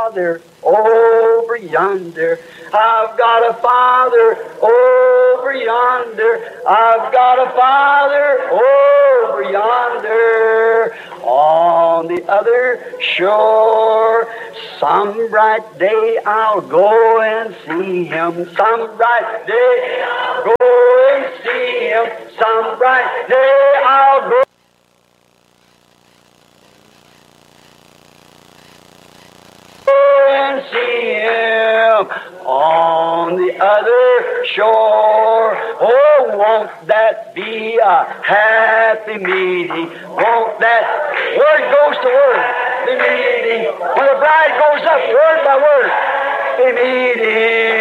Father over yonder. I've got a Father over yonder. I've got a Father over yonder. On the other shore, some bright day I'll go and see Him. Some bright day I'll go and see Him. Some bright day I'll go and see Him on the other shore. Oh, won't that be a happy meeting? Won't that word goes to word, the meeting. When the bride goes up word by word, the meeting.